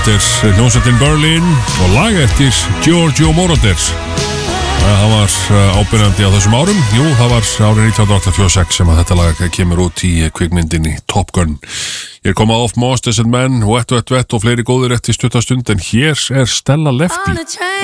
Þetta hljómsveitin Berlin og lag eftir Giorgio Moroder. Það var ábyrjandi á þessum árum. Jú, það var árið 1986 sem að þetta lag kemur út í kvikmyndinni Top Gun. Ég komað off Monsters and Men, Wet Wet Wet og fleiri góðir eftir stuttastund, en hér Stella Lefty.